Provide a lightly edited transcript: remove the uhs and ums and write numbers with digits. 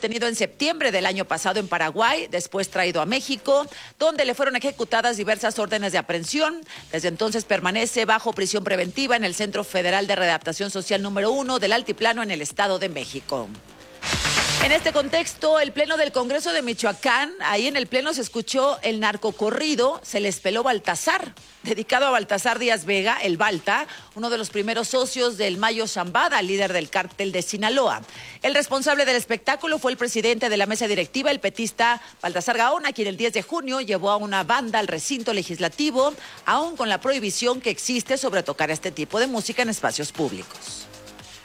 detenido en septiembre del año pasado en Paraguay, después traído a México, donde le fueron ejecutadas diversas órdenes de aprehensión. Desde entonces permanece bajo prisión preventiva en el Centro Federal de Readaptación Social número 1 del Altiplano en el Estado de México. En este contexto, el Pleno del Congreso de Michoacán, ahí en el Pleno se escuchó el narcocorrido Se les peló Baltasar, dedicado a Baltasar Díaz Vega, el Balta, uno de los primeros socios del Mayo Zambada, líder del cártel de Sinaloa. El responsable del espectáculo fue el presidente de la mesa directiva, el petista Baltasar Gaona, quien el 10 de junio llevó a una banda al recinto legislativo, aún con la prohibición que existe sobre tocar este tipo de música en espacios públicos.